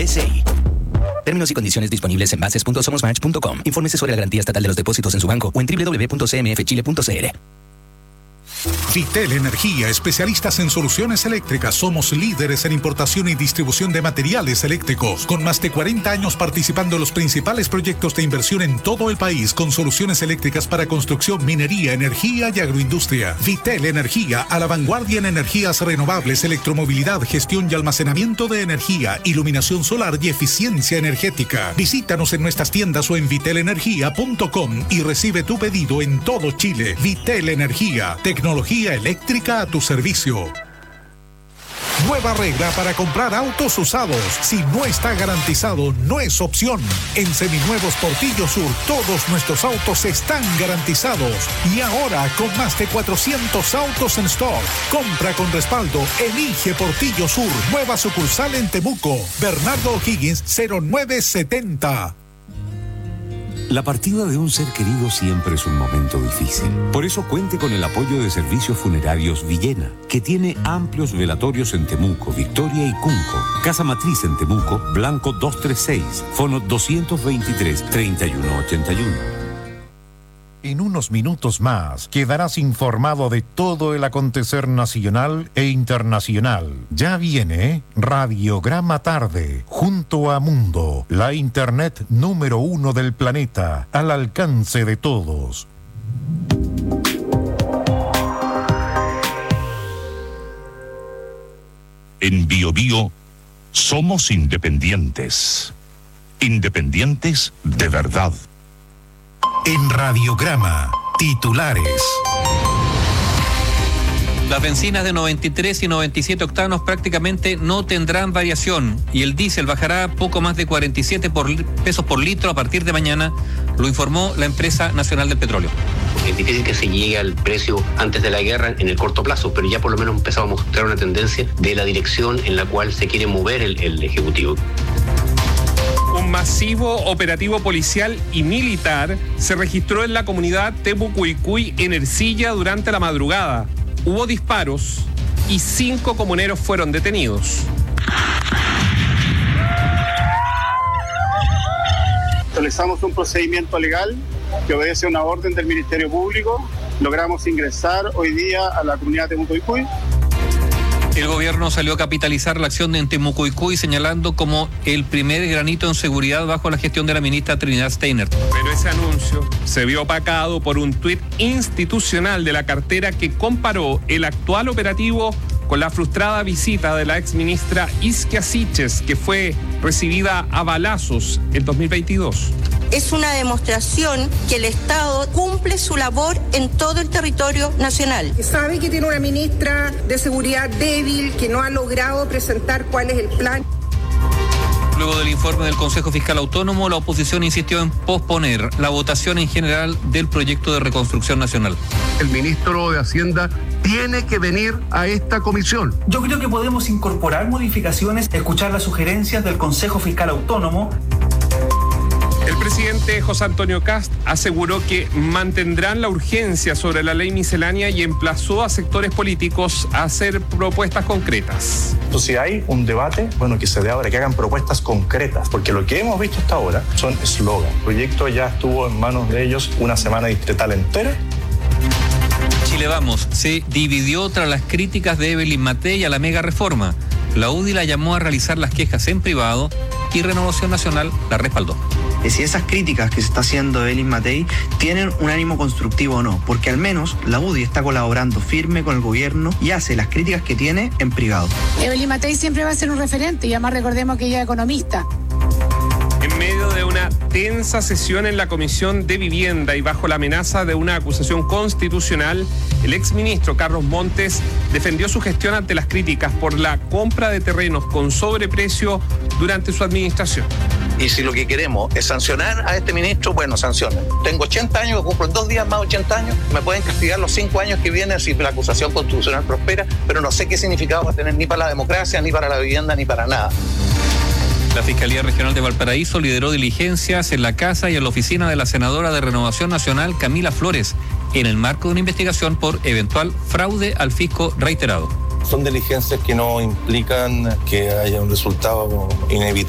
SI. Términos y condiciones disponibles en bases.somosmatch.com. Infórmese sobre la garantía estatal de los depósitos en su banco o en www.cmfchile.cl. Vitel Energía, especialistas en soluciones eléctricas. Somos líderes en importación y distribución de materiales eléctricos, con más de 40 años participando en los principales proyectos de inversión en todo el país, con soluciones eléctricas para construcción, minería, energía y agroindustria. Vitel Energía, a la vanguardia en energías renovables, electromovilidad, gestión y almacenamiento de energía, iluminación solar y eficiencia energética. Visítanos en nuestras tiendas o en vitelenergia.com y recibe tu pedido en todo Chile. Vitel Energía, tecnología eléctrica a tu servicio. Nueva regla para comprar autos usados. Si no está garantizado, no es opción. En Seminuevos Portillo Sur, todos nuestros autos están garantizados. Y ahora, con más de 400 autos en stock. Compra con respaldo. Elige Portillo Sur. Nueva sucursal en Temuco. Bernardo O'Higgins, 0970. La partida de un ser querido siempre es un momento difícil. Por eso cuente con el apoyo de Servicios Funerarios Villena, que tiene amplios velatorios en Temuco, Victoria y Cunco. Casa Matriz en Temuco, Blanco 236, fono 223-3181. En unos minutos más quedarás informado de todo el acontecer nacional e internacional. Ya viene Radiograma Tarde, junto a Mundo, la internet número 1 del planeta, al alcance de todos. En BioBio somos independientes. Independientes de verdad. En Radiograma, titulares. Las bencinas de 93 y 97 octanos prácticamente no tendrán variación y el diésel bajará poco más de 47 pesos por litro a partir de mañana, lo informó la empresa nacional del petróleo. Es difícil que se llegue al precio antes de la guerra en el corto plazo, pero ya por lo menos empezamos a mostrar una tendencia de la dirección en la cual se quiere mover el Ejecutivo. Un masivo operativo policial y militar se registró en la comunidad Temucuicui en Ercilla durante la madrugada. Hubo disparos y 5 comuneros fueron detenidos. Realizamos un procedimiento legal que obedece a una orden del Ministerio Público. Logramos ingresar hoy día a la comunidad de Temucuicui. El gobierno salió a capitalizar la acción en Temucuicui señalando como el primer granito en seguridad bajo la gestión de la ministra Trinidad Steiner. Pero ese anuncio se vio opacado por un tuit institucional de la cartera que comparó el actual operativo con la frustrada visita de la exministra Isquia Siches, que fue recibida a balazos en 2022. Es una demostración que el Estado cumple su labor en todo el territorio nacional. Sabe que tiene una ministra de Seguridad débil, que no ha logrado presentar cuál es el plan. Luego del informe del Consejo Fiscal Autónomo, la oposición insistió en posponer la votación en general del proyecto de reconstrucción nacional. El ministro de Hacienda tiene que venir a esta comisión. Yo creo que podemos incorporar modificaciones, escuchar las sugerencias del Consejo Fiscal Autónomo. El presidente José Antonio Kast aseguró que mantendrán la urgencia sobre la ley miscelánea y emplazó a sectores políticos a hacer propuestas concretas. Entonces, si hay un debate, bueno, que se dé ahora, que hagan propuestas concretas, porque lo que hemos visto hasta ahora son eslogan. El proyecto ya estuvo en manos de ellos una semana distrital entera. Chile Vamos se dividió tras las críticas de Evelyn Matei a la mega reforma. La UDI la llamó a realizar las quejas en privado y Renovación Nacional la respaldó. Si esas críticas que se está haciendo de Evelyn Matei tienen un ánimo constructivo o no, porque al menos la UDI está colaborando firme con el gobierno y hace las críticas que tiene en privado. Evelyn Matei siempre va a ser un referente y además recordemos que ella es economista. En medio de una tensa sesión en la Comisión de Vivienda y bajo la amenaza de una acusación constitucional, el exministro Carlos Montes defendió su gestión ante las críticas por la compra de terrenos con sobreprecio durante su administración. Y si lo que queremos es sancionar a este ministro, bueno, sancionen. Tengo 80 años, cumplo en 2 días más 80 años, me pueden castigar los 5 años que vienen si la acusación constitucional prospera, pero no sé qué significado va a tener ni para la democracia, ni para la vivienda, ni para nada. La Fiscalía Regional de Valparaíso lideró diligencias en la casa y en la oficina de la senadora de Renovación Nacional, Camila Flores, en el marco de una investigación por eventual fraude al fisco reiterado. Son diligencias que no implican que haya un resultado inevitable.